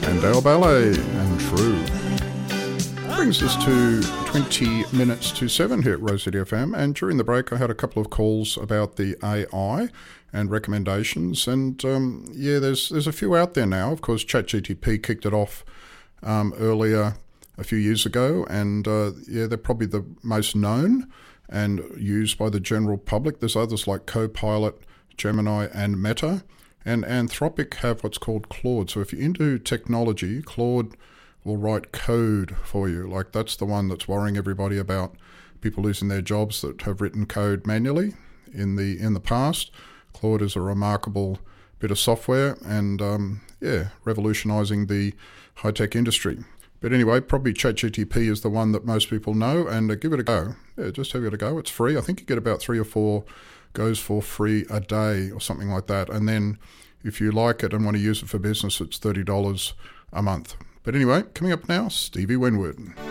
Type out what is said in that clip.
and Dale Ballet and True. Brings us to 20 minutes to 7 here at Rose City FM, and during the break I had a couple of calls about the AI and recommendations, and there's a few out there now. Of course, ChatGPT kicked it off earlier a few years ago, and they're probably the most known and used by the general public. There's others like Copilot, Gemini and Meta, and Anthropic have what's called Claude. So if you're into technology, Claude will write code for you. Like, that's the one that's worrying everybody about people losing their jobs that have written code manually in the past. Claude is a remarkable bit of software and revolutionizing the high-tech industry. But anyway, probably ChatGPT is the one that most people know, and give it a go. Yeah, just give it a go. It's free. I think you get about 3 or 4 goes for free a day or something like that. And then if you like it and want to use it for business, it's $30 a month. But anyway, coming up now, Stevie Winwood.